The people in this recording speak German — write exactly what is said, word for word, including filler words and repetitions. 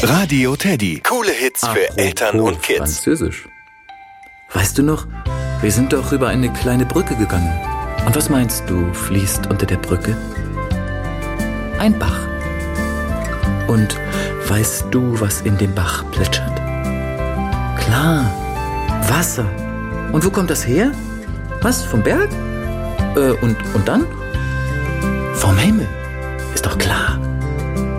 Radio Teddy. Coole Hits für Apropos Eltern und Kids. Französisch. Weißt du noch, wir sind doch über eine kleine Brücke gegangen. Und was meinst du, fließt unter der Brücke? Ein Bach. Und weißt du, was in dem Bach plätschert? Klar, Wasser. Und wo kommt das her? Was, vom Berg? Äh, und, und dann? Vom Himmel. Ist doch klar.